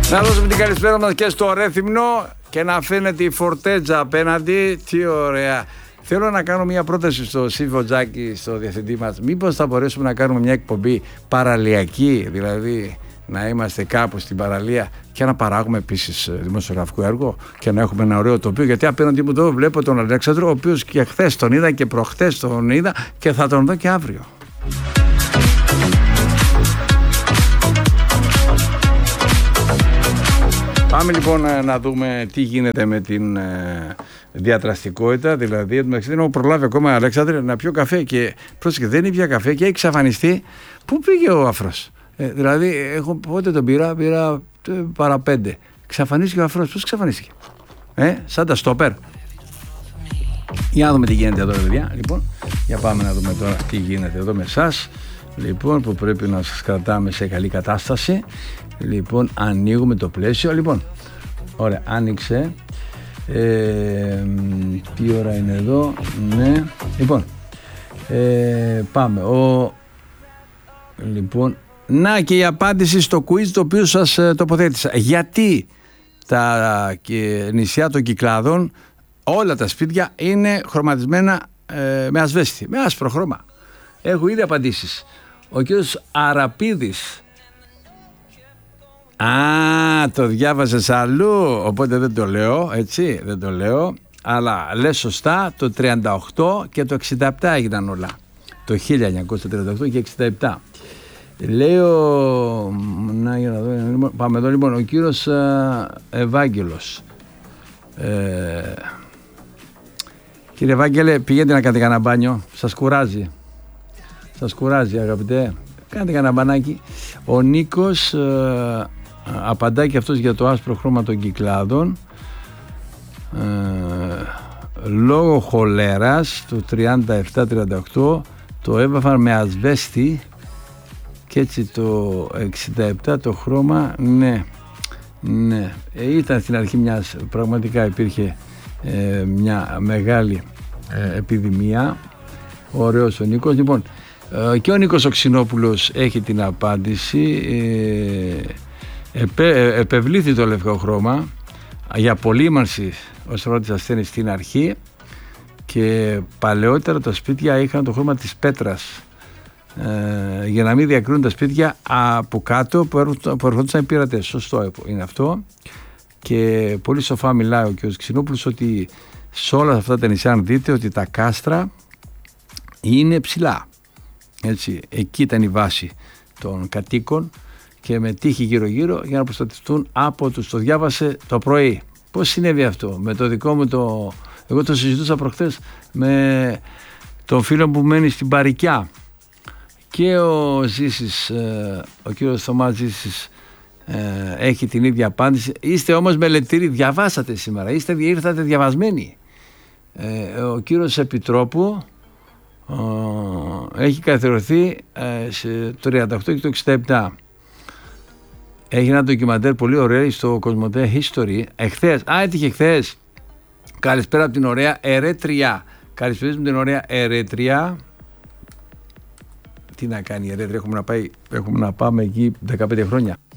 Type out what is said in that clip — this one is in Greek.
Να δώσουμε την καλησπέρα μας και στο Ρέθυμνο και να φαίνεται η Φορτέτζα απέναντι. Τι ωραία. Θέλω να κάνω μια πρόταση στο Σύμβο Τζάκη, στο διευθυντή μας. Μήπως θα μπορέσουμε να κάνουμε μια εκπομπή παραλιακή, δηλαδή να είμαστε κάπου στην παραλία και να παράγουμε επίσης δημοσιογραφικό έργο και να έχουμε ένα ωραίο τοπίο. Γιατί απέναντι μου εδώ βλέπω τον Αλέξανδρο, ο οποίος και χθες τον είδα και προχθές τον είδα και θα τον δω και αύριο. Πάμε λοιπόν να δούμε τι γίνεται με την διατραστικότητα. Δηλαδή, δεν έχω προλάβει ακόμα, Αλέξανδρε, να πιω καφέ και πρόσεχε, δεν ήπια καφέ και έχει εξαφανιστεί. Πού πήγε ο αφρός? Δηλαδή, πότε τον πήρα παρά 5. Εξαφανίστηκε ο αφρός. Πώς εξαφανίστηκε? Σαν τα στόπερ. Για να δούμε τι γίνεται εδώ, παιδιά. Λοιπόν, για πάμε να δούμε τώρα τι γίνεται εδώ με εσάς. Λοιπόν, που πρέπει να σας κρατάμε σε καλή κατάσταση. Λοιπόν, ανοίγουμε το πλαίσιο. Λοιπόν, ωραία, άνοιξε. Τι ώρα είναι εδώ? Ναι. Λοιπόν, πάμε. Λοιπόν, να και η απάντηση στο quiz το οποίο σας τοποθέτησα. Γιατί τα νησιά των Κυκλάδων, όλα τα σπίτια είναι χρωματισμένα με ασβέστη, με άσπρο χρώμα? Έχω ήδη απαντήσεις. Ο κύριος Αραπίδης. Το διάβαζες αλλού, οπότε δεν το λέω, έτσι, δεν το λέω. Αλλά λες σωστά, το 38 και το 67 έγιναν όλα. Το 1938 και 67. Λέω, να για να δω, πάμε εδώ λοιπόν, ο κύριος Ευάγγελος. Κύριε Ευάγγελε, πηγαίνετε να κάνετε κανένα μπάνιο, σας κουράζει? Σας κουράζει, αγαπητέ? Κάντε κανένα μπανάκι. Ο Νίκος απαντάει και αυτός για το άσπρο χρώμα των Κυκλάδων. Λόγω χολέρας του 37-38 το έβαφαν με ασβέστη και έτσι το 67 το χρώμα, ναι. Ήταν στην αρχή πραγματικά υπήρχε μια μεγάλη επιδημία. Ωραίος ο Νίκος. Λοιπόν, και ο Νίκος ο Ξινόπουλος έχει την απάντηση. Επευλήθη το λευκό χρώμα για απολύμανση ως πρώτη της ασθένειας στην αρχή και παλαιότερα τα σπίτια είχαν το χρώμα της πέτρας για να μην διακρίνουν τα σπίτια από κάτω που ερχόντουσαν οι πειρατές. Σωστό είναι αυτό και πολύ σοφά μιλάει ο κ. Ξινόπουλος ότι σε όλα αυτά τα νησιά, αν δείτε, ότι τα κάστρα είναι ψηλά. Έτσι, εκεί ήταν η βάση των κατοίκων και με τείχη γύρω-γύρω για να προστατευτούν από τους. Το διάβασε το πρωί. Πώς συνέβη αυτό? Με το δικό μου εγώ το συζητούσα προχθές με τον φίλο που μένει στην Παρικιά και ο Ζήσης, ο κύριος Θωμάς Ζήσης, έχει την ίδια απάντηση. Είστε όμως μελετήροι, διαβάσατε σήμερα, ήρθατε διαβασμένοι. Ο κύριος Επιτρόπου έχει καθιερωθεί το 38 και το 67. Έχει ένα ντοκιμαντέρ πολύ ωραίο στο Κοσμοτέ History. Έτυχε χθες. Καλησπέρα από την ωραία Ερέτρια. Καλησπέρα από την ωραία Ερέτρια. Τι να κάνει η Ερέτρια? Έχουμε να πάμε εκεί 15 χρόνια.